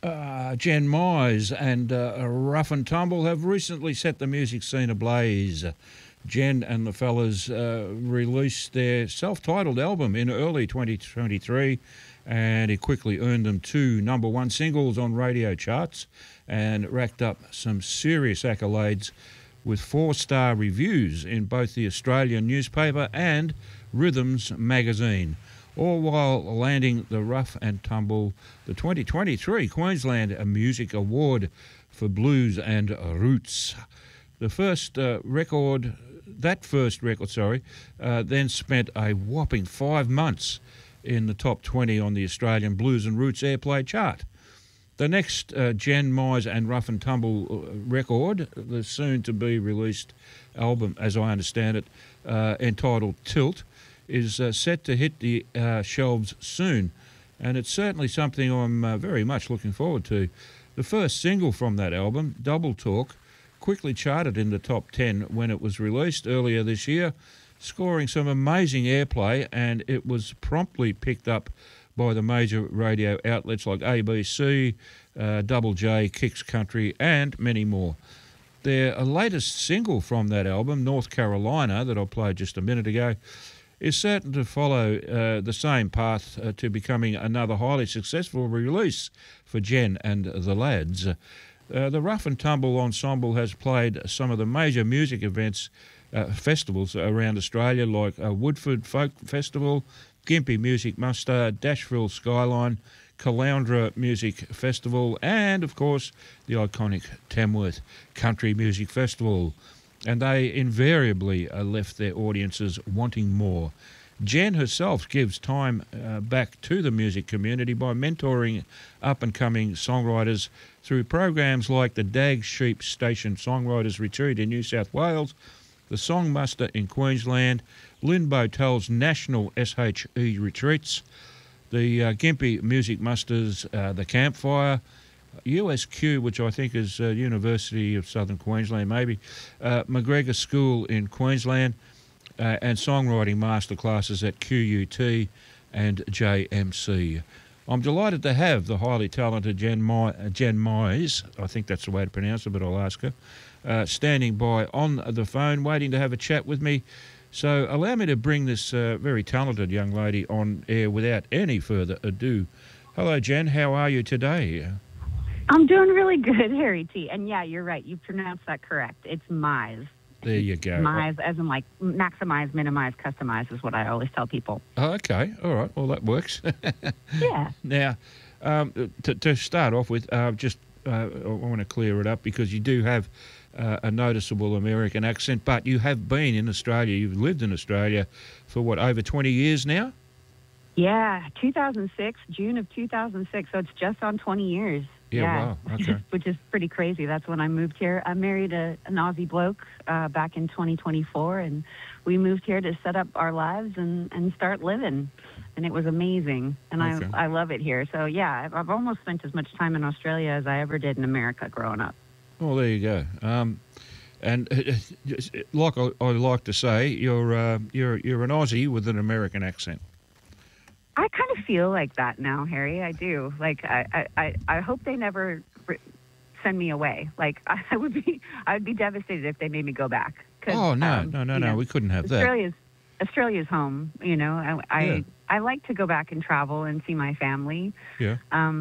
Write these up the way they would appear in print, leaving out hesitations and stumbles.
Jen Mize and Rough and Tumble have recently set the music scene ablaze. Jen and the fellas released their self-titled album in early 2023, and it quickly earned them two number one singles on radio charts and racked up some serious accolades with 4-star reviews in both the Australian newspaper and Rhythms magazine, all while landing the Rough and Tumble the 2023 Queensland Music Award for Blues and Roots. The first record, then spent a whopping 5 months in the top 20 on the Australian Blues and Roots Airplay chart. The next Jen Mize and Rough and Tumble record, the soon-to-be released album, as I understand it, entitled Tilt, is set to hit the shelves soon, and it's certainly something I'm very much looking forward to. The first single from that album, Double Talk, quickly charted in the top 10 when it was released earlier this year, scoring some amazing airplay, and it was promptly picked up by the major radio outlets like ABC, Double J, Kicks Country, and many more. Their latest single from that album, North Carolina, that I played just a minute ago, is certain to follow the same path to becoming another highly successful release for Jen and the lads. The Rough and Tumble Ensemble has played some of the major music events, festivals around Australia, like Woodford Folk Festival, Gympie Music Muster, Dashville Skyline, Caloundra Music Festival, and, of course, the iconic Tamworth Country Music Festival. And they invariably left their audiences wanting more. Jen herself gives time back to the music community by mentoring up-and-coming songwriters through programs like the Dag Sheep Station Songwriters Retreat in New South Wales, the Song Muster in Queensland, Lynn Botel's National SHE Retreats, the Gympie Music Musters, the Campfire, USQ, which I think is University of Southern Queensland maybe, McGregor School in Queensland, and songwriting masterclasses at QUT and JMC. I'm delighted to have the highly talented Jen Mize, I think that's the way to pronounce it, but I'll ask her, standing by on the phone, waiting to have a chat with me. So allow me to bring this very talented young lady on air without any further ado. Hello, Jen. How are you today? I'm doing really good, Harry T. And yeah, you're right. You pronounced that correct. It's Mize. There you go. Mize, as in like maximize, minimize, customize is what I always tell people. Oh, okay. All right. Well, that works. Yeah. Now, to start off with, I want to clear it up because you do have a noticeable American accent, but you have been in Australia. You've lived in Australia for, what, over 20 years now? Yeah, 2006, June of 2006, so it's just on 20 years. Yeah, wow, okay. Which is pretty crazy. That's when I moved here. I married an Aussie bloke back in 2024, and we moved here to set up our lives and start living, and it was amazing, and okay. I love it here. So, yeah, I've almost spent as much time in Australia as I ever did in America growing up. Well, there you go. And like I like to say, you're an Aussie with an American accent. I kind of feel like that now, Harry. I do. Like, I hope they never send me away. Like, I would be devastated if they made me go back. Oh, no. We couldn't have that. Australia's home. You know, I like to go back and travel and see my family. Yeah.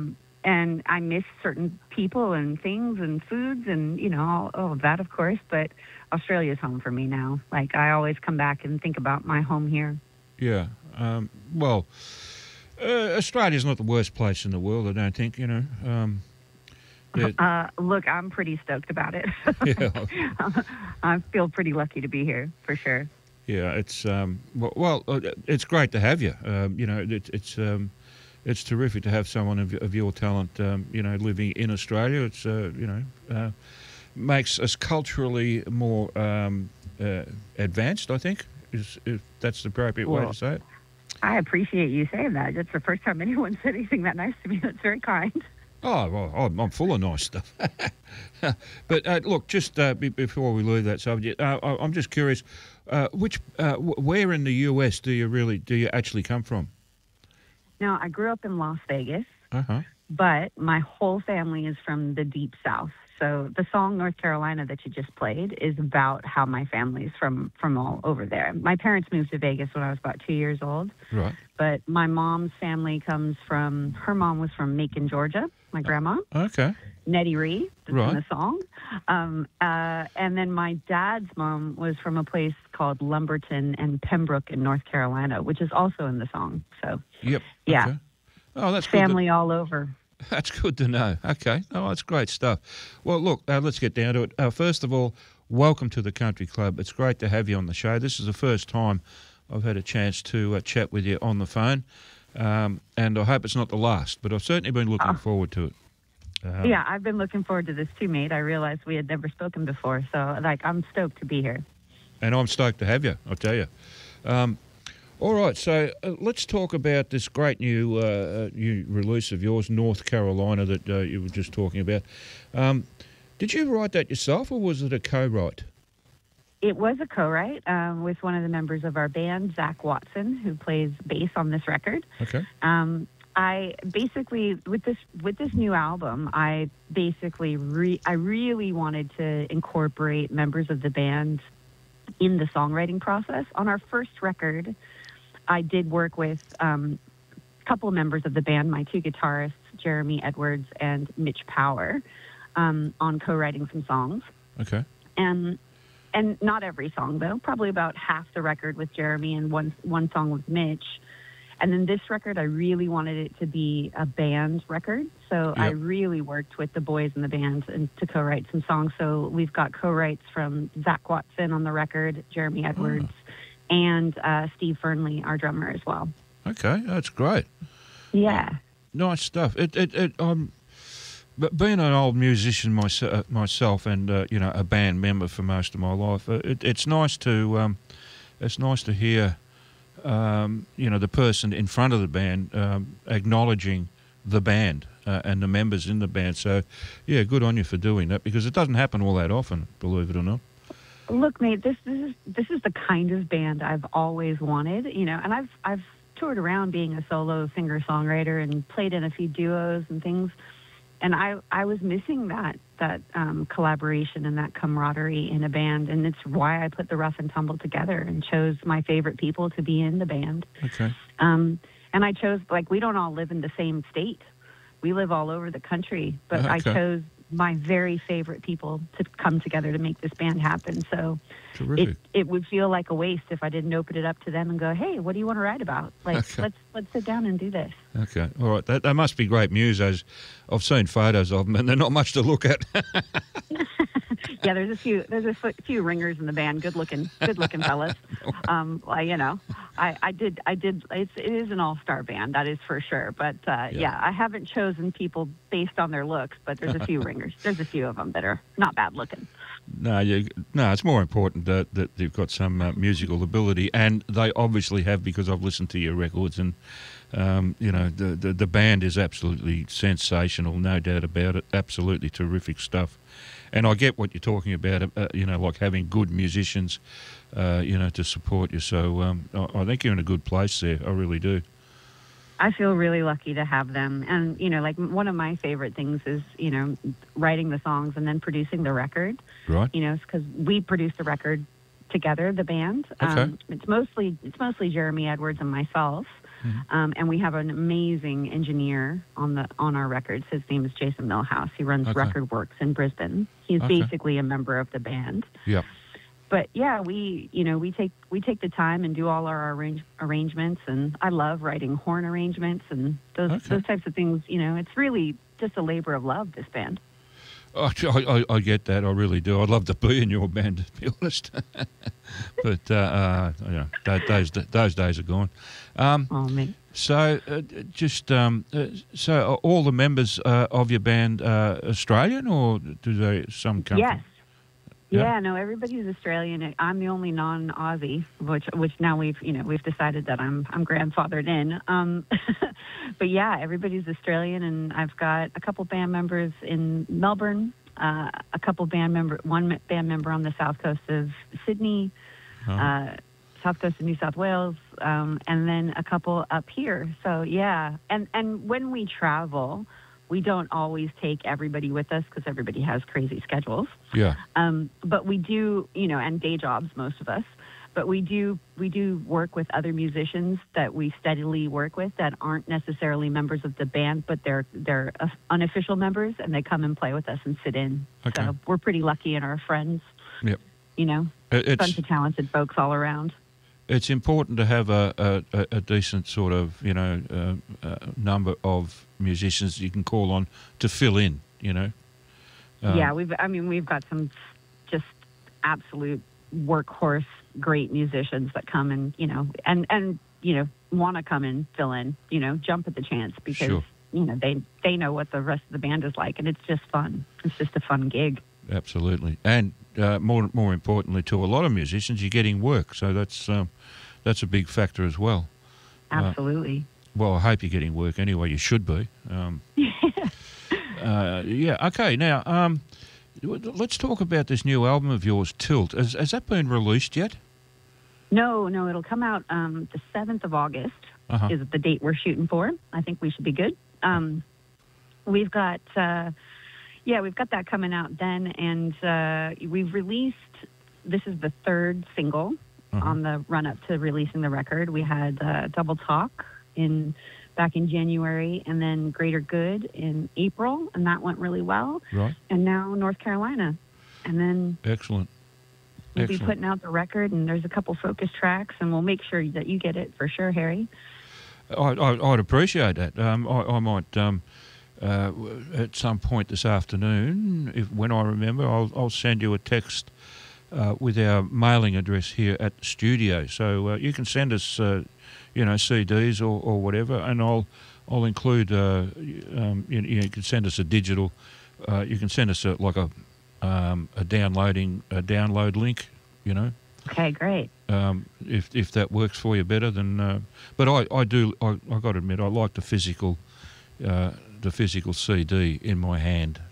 And I miss certain people and things and foods and, you know, all of that, of course. But Australia's home for me now. Like, I always come back and think about my home here. Yeah. Well, Australia's not the worst place in the world, I don't think, you know. Look, I'm pretty stoked about it. Yeah. I feel pretty lucky to be here, for sure. Yeah, it's it's great to have you. You know, it's terrific to have someone of your talent, you know, living in Australia. It's you know, makes us culturally more advanced, I think, if that's the appropriate way to say it. I appreciate you saying that. It's the first time anyone said anything that nice to me. That's very kind. Oh, well, I'm full of nice stuff. But look, just before we leave that subject, I'm just curious, where in the US do you actually come from? Now, I grew up in Las Vegas, but my whole family is from the deep South. So the song North Carolina that you just played is about how my family's from all over there. My parents moved to Vegas when I was about 2 years old. Right. But my mom's family comes from, her mom was from Macon, Georgia, my grandma. Okay. Nettie Ree, that's Right. in the song. And then my dad's mom was from a place called Lumberton and Pembroke in North Carolina, which is also in the song. So, Yep. yeah, Okay. Oh, that's family all over. good. That's good to know. Okay. Oh, that's great stuff. Well, look, let's get down to it. First of all, welcome to the Country Club. It's great to have you on the show. This is the first time I've had a chance to chat with you on the phone, and I hope it's not the last, but I've certainly been looking forward to it. Yeah, I've been looking forward to this too, mate. I realized we had never spoken before, so I'm stoked to be here. And I'm stoked to have you, I'll tell you. All right, so let's talk about this great new release of yours, North Carolina, that you were just talking about. Did you write that yourself, or was it a co-write? It was a co-write with one of the members of our band, Zach Watson, who plays bass on this record. Okay. I basically, with this new album, I basically I really wanted to incorporate members of the band in the songwriting process. On our first record, I did work with a couple of members of the band, my two guitarists, Jeremy Edwards and Mitch Power, on co-writing some songs. Okay. And not every song, though. Probably about half the record with Jeremy and one song with Mitch. And then this record, I really wanted it to be a band record. So Yep. I really worked with the boys in the band to co-write some songs. So we've got co-writes from Zach Watson on the record, Jeremy Edwards, and Steve Fernley, our drummer, as well. Okay, that's great. Yeah. Nice stuff. But being an old musician myself, and a band member for most of my life, it's nice to hear the person in front of the band acknowledging the band and the members in the band. So, yeah, good on you for doing that, because it doesn't happen all that often, believe it or not. Look, mate, this is the kind of band I've always wanted, and I've toured around being a solo singer-songwriter and played in a few duos and things, and I was missing that collaboration and that camaraderie in a band, and it's why I put the Rough and Tumble together and chose my favorite people to be in the band. Okay. And I chose, we don't all live in the same state. We live all over the country, but I chose my very favorite people to come together to make this band happen. So Terrific. it would feel like a waste if I didn't open it up to them and go, hey, what do you want to write about? Let's sit down and do this. Okay, all right. They must be great musos. I've seen photos of them, and they're not much to look at. Yeah, there's a few ringers in the band, good looking fellas. I did. It is an all-star band, that is for sure. But yeah, I haven't chosen people based on their looks, but there's a few ringers. There's a few of them that are not bad looking. No, it's more important that you've got some musical ability, and they obviously have, because I've listened to your records, and the band is absolutely sensational, no doubt about it. Absolutely terrific stuff. And I get what you're talking about, like having good musicians, to support you. So I think you're in a good place there. I really do. I feel really lucky to have them. And, one of my favorite things is, writing the songs and then producing the record. Right. Because we produce the record together, the band. Okay. It's mostly Jeremy Edwards and myself. Mm-hmm. And we have an amazing engineer on our records. His name is Jason Millhouse. He runs Record Works in Brisbane. He's basically a member of the band. Yeah. But yeah, we take the time and do all our arrangements, and I love writing horn arrangements and those types of things. It's really just a labor of love, this band. Oh, I get that. I really do. I'd love to be in your band, to be honest. But those days are gone. Me. So, so are all the members of your band Australian, or do some come? Yes. Yeah. Yeah, no, everybody's Australian. I'm the only non-Aussie, which now we've decided that I'm grandfathered in. But yeah, everybody's Australian, and I've got a couple band members in Melbourne, one band member on the south coast of Sydney, south coast of New South Wales, and then a couple up here. So yeah, and when we travel, we don't always take everybody with us because everybody has crazy schedules. Yeah. But we do, and day jobs, most of us. But we do work with other musicians that we steadily work with that aren't necessarily members of the band, but they're unofficial members, and they come and play with us and sit in. Okay. So we're pretty lucky in our friends. Yep. Bunch of talented folks all around. It's important to have a decent sort of, number of musicians you can call on to fill in, Yeah, we've got some just absolute workhorse great musicians that come and want to come and fill in, jump at the chance because Sure. they know what the rest of the band is like, and it's just fun. It's just a fun gig. Absolutely, and more importantly, to a lot of musicians, you're getting work, so that's a big factor as well. Absolutely. Well, I hope you're getting work anyway. You should be. Yeah. Okay. Now, let's talk about this new album of yours, Tilt. Has that been released yet? No, it'll come out the 7th of August is the date we're shooting for. I think we should be good. We've got that coming out then, and we've released, this is the third single on the run-up to releasing the record. We had Double Talk back in January, and then Greater Good in April, and that went really well. Right. And now North Carolina. And then Excellent. We'll be putting out the record, and there's a couple focus tracks, and we'll make sure that you get it for sure, Harry. I'd appreciate that. I might, at some point this afternoon, when I remember, I'll send you a text with our mailing address here at the studio. So you can send us, CDs or whatever, and I'll include. You can send us a digital. You can send us a download link. Okay, great. If that works for you better, then. But I got to admit, I like the physical CD in my hand.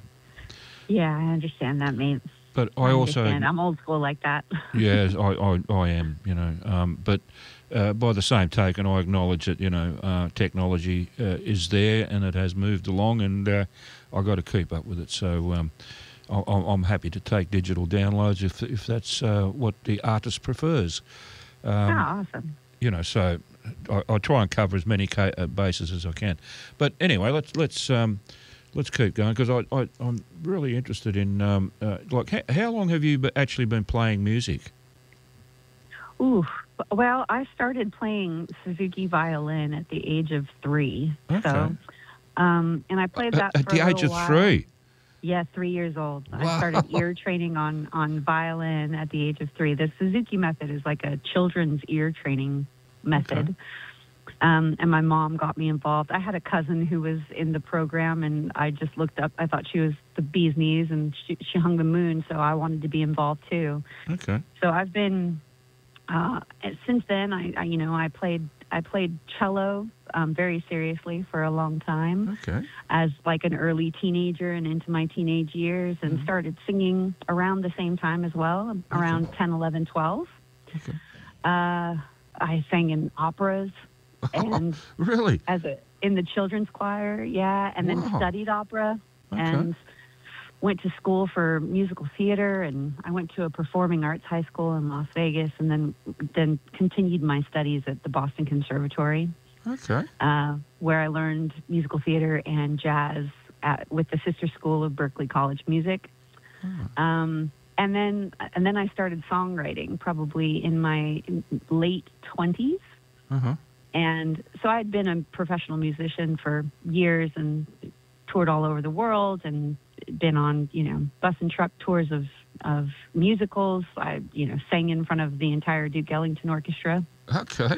Yeah, I understand that, mate. But I'm old school like that. Yes, I am. But by the same token, I acknowledge that technology is there and it has moved along, and I got to keep up with it. So I'm happy to take digital downloads if that's what the artist prefers. Awesome. So I try and cover as many bases as I can. But anyway, let's keep going, because I'm really interested in how long have you actually been playing music? Ooh, well, I started playing Suzuki violin at the age of 3. Okay. So, and I played that for at the a age of while. 3. Yeah, 3 years old. Wow. I started ear training on violin at the age of 3. The Suzuki method is like a children's ear training method. Okay. And my mom got me involved. I had a cousin who was in the program, and I just looked up. I thought she was the bee's knees, and she hung the moon, so I wanted to be involved too. Okay. So I've been since then. I played cello very seriously for a long time. Okay. As like an early teenager and into my teenage years, and started singing around the same time as well, around 10, 11, 12. Okay. I sang in operas. And really? In the children's choir, yeah, and then studied opera, and went to school for musical theater, and I went to a performing arts high school in Las Vegas, and then continued my studies at the Boston Conservatory. Okay. Where I learned musical theater and jazz with the sister school of Berklee College Music. And then I started songwriting probably in my late 20s. And so I'd been a professional musician for years and toured all over the world and been on, bus and truck tours of musicals. I, sang in front of the entire Duke Ellington Orchestra. Okay.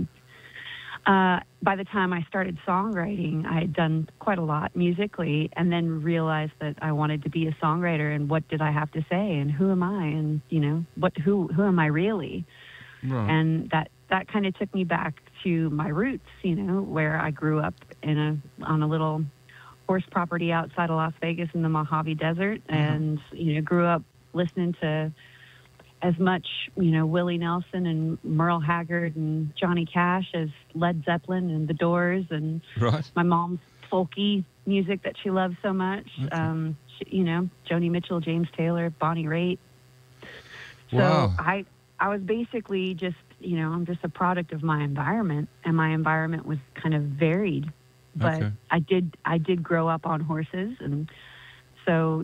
By the time I started songwriting, I had done quite a lot musically, and then realized that I wanted to be a songwriter, and what did I have to say, and who am I, and, who am I really? Right. And that kind of took me back to my roots, where I grew up on a little horse property outside of Las Vegas in the Mojave Desert, and, grew up listening to as much, Willie Nelson and Merle Haggard and Johnny Cash as Led Zeppelin and The Doors, and right. my mom's folky music that she loves so much. Okay. Joni Mitchell, James Taylor, Bonnie Raitt. So Wow. I was basically just, I'm just a product of my environment, and my environment was kind of varied. But Okay. I did grow up on horses, and so,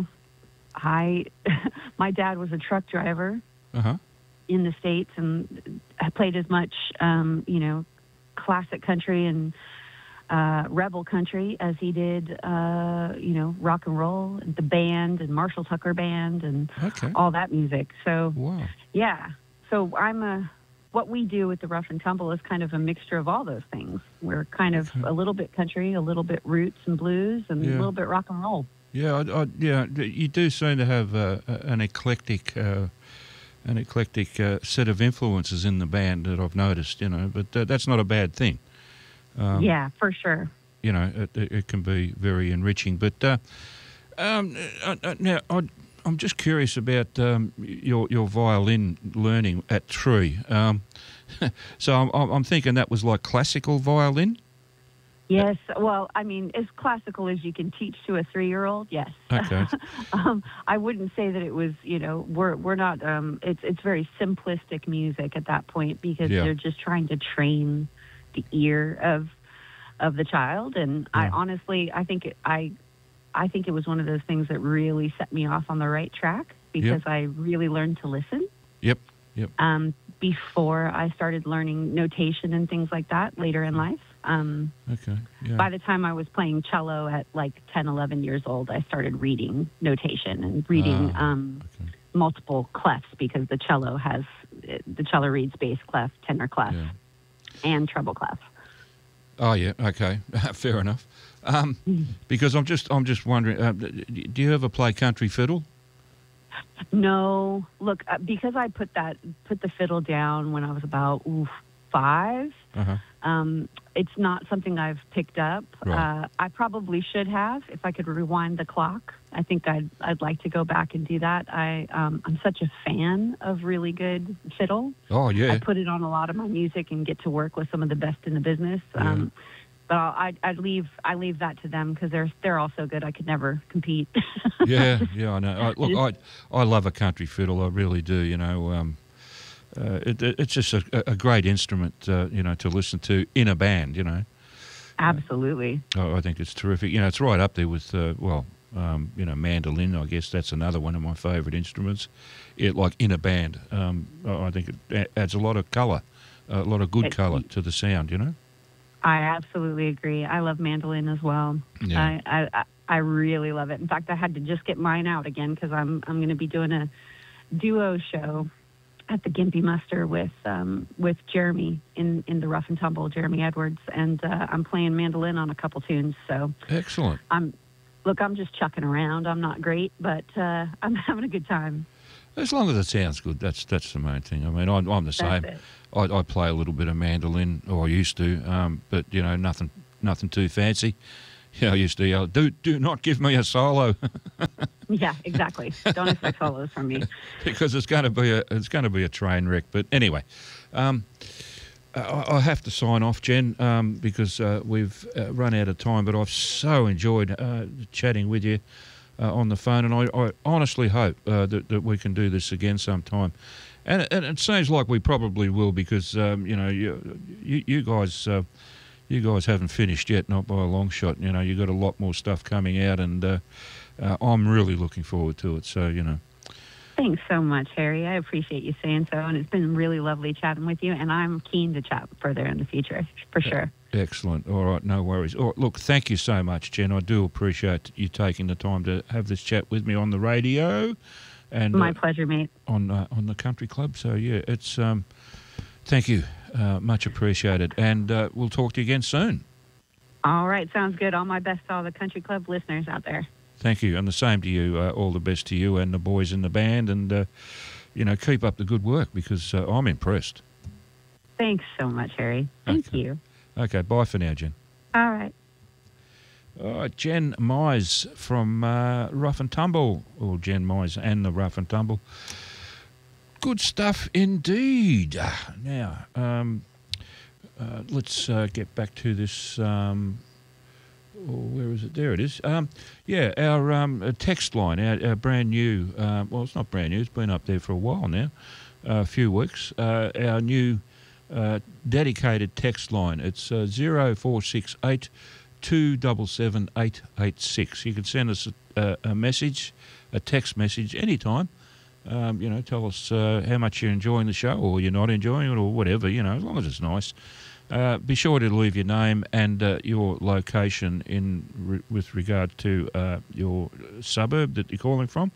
my dad was a truck driver Uh-huh. in the States, and I played as much, classic country and rebel country as he did, rock and roll and the band and Marshall Tucker Band and Okay. all that music. So, Wow. yeah. So what we do with the Rough and Tumble is kind of a mixture of all those things. We're kind of Okay. a little bit country, a little bit roots and blues, and Yeah. a little bit rock and roll. Yeah, you do seem to have an eclectic set of influences in the band that I've noticed, but that's not a bad thing. Yeah, for sure. It can be very enriching. But now, I'm just curious about your violin learning at Tree. So I'm thinking that was like classical violin? Yes. Well, I mean, as classical as you can teach to a 3-year-old, yes. Okay. I wouldn't say that it was, we're not, it's very simplistic music at that point, because Yeah. they're just trying to train the ear of the child. And Yeah. I think it was one of those things that really set me off on the right track, because I really learned to listen. Yep. Before I started learning notation and things like that later in life. Okay. Yeah. By the time I was playing cello at like 10, 11 years old, I started reading notation and reading Okay. multiple clefs, because the cello reads bass clef, tenor clef, Yeah. and treble clef. Oh yeah, okay, fair enough. Because I'm just wondering, do you ever play country fiddle? No, look, because I put the fiddle down when I was about 5. Uh-huh. It's not something I've picked up. Right. I probably should have, if I could rewind the clock. I think I'd like to go back and do that. I'm such a fan of really good fiddle. Oh yeah. I put it on a lot of my music and get to work with some of the best in the business. Yeah. But I leave that to them, because they're all so good. I could never compete. Yeah, I know. I love a country fiddle. I really do. It's just a great instrument, to listen to in a band. Absolutely. I think it's terrific. It's right up there with mandolin. I guess that's another one of my favourite instruments. Like in a band, I think it adds a lot of colour, a lot of good colour to the sound. I absolutely agree. I love mandolin as well. Yeah. I really love it. In fact, I had to just get mine out again, because I'm going to be doing a duo show at the Gimpy Muster with Jeremy in the Rough and Tumble, Jeremy Edwards, and I'm playing mandolin on a couple tunes. So Excellent. I'm just chucking around. I'm not great, but I'm having a good time. As long as it sounds good, that's the main thing. I mean, I'm the same. That's it. I play a little bit of mandolin, or I used to, but nothing too fancy. I used to yell, "Do not give me a solo," Yeah, exactly. Don't expect solos from me. because it's going to be a train wreck. But anyway, I have to sign off, Jen, because we've run out of time. But I've so enjoyed chatting with you on the phone, and I honestly hope that we can do this again sometime. And it seems like we probably will, because you guys haven't finished yet, not by a long shot. You've got a lot more stuff coming out, and I'm really looking forward to it. So Thanks so much, Harry. I appreciate you saying so, and it's been really lovely chatting with you, and I'm keen to chat further in the future, for sure. Excellent. All right, no worries. Look, thank you so much, Jen. I do appreciate you taking the time to have this chat with me on the radio. And My pleasure, mate. On the Country Club. So yeah, it's thank you, much appreciated, and we'll talk to you again soon. All right, sounds good. All my best to all the Country Club listeners out there. Thank you, and the same to you. All the best to you and the boys in the band, and keep up the good work, because I'm impressed. Thanks so much, Harry. Thank you. Okay, bye for now, Jen. All right. Jen Mize from Rough and Tumble, or Jen Mize and the Rough and Tumble. Good stuff indeed. Now, let's get back to this where is it? There it is. Our text line, our brand new, well, it's not brand new, it's been up there for a while now, a few weeks. Our new dedicated text line, it's 0468 277 886. You can send us a message, a text message, anytime. Tell us how much you're enjoying the show, or you're not enjoying it, or whatever, as long as it's nice. Be sure to leave your name and your location with regard to your suburb that you're calling from.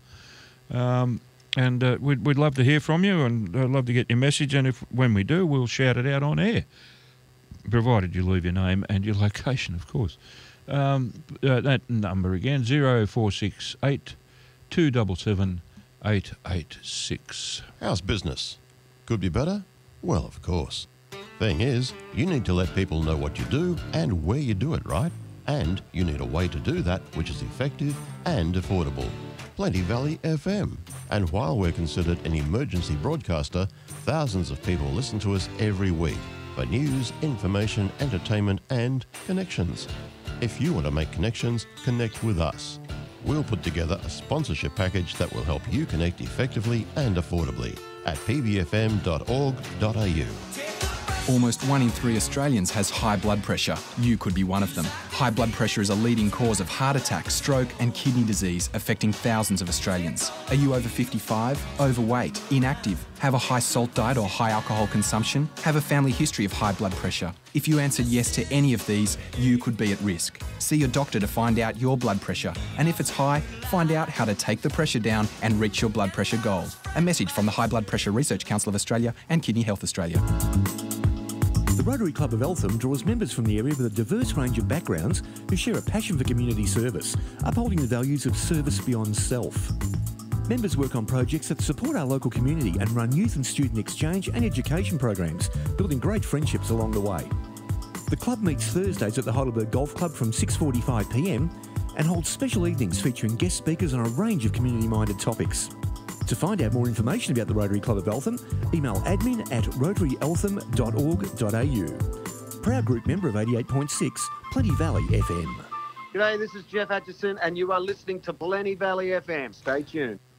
We'd love to hear from you, and I'd love to get your message, and when we do, we'll shout it out on air, provided you leave your name and your location, of course. That number again, 0468 277 886. How's business? Could be better? Well, of course. Thing is, you need to let people know what you do and where you do it, right? And you need a way to do that which is effective and affordable. Plenty Valley FM. And while we're considered an emergency broadcaster, thousands of people listen to us every week for news, information, entertainment, and connections. If you want to make connections, connect with us. We'll put together a sponsorship package that will help you connect effectively and affordably at pbfm.org.au. Almost 1 in 3 Australians has high blood pressure. You could be one of them. High blood pressure is a leading cause of heart attack, stroke and kidney disease, affecting thousands of Australians. Are you over 55, overweight, inactive, have a high salt diet or high alcohol consumption, have a family history of high blood pressure? If you answered yes to any of these, you could be at risk. See your doctor to find out your blood pressure, and if it's high, find out how to take the pressure down and reach your blood pressure goal. A message from the High Blood Pressure Research Council of Australia and Kidney Health Australia. The Rotary Club of Eltham draws members from the area with a diverse range of backgrounds who share a passion for community service, upholding the values of service beyond self. Members work on projects that support our local community and run youth and student exchange and education programs, building great friendships along the way. The club meets Thursdays at the Heidelberg Golf Club from 6:45pm and holds special evenings featuring guest speakers on a range of community-minded topics. To find out more information about the Rotary Club of Eltham, email admin@rotaryeltham.org.au. Proud group member of 88.6 Plenty Valley FM. G'day, this is Jeff Atchison and you are listening to Plenty Valley FM. Stay tuned.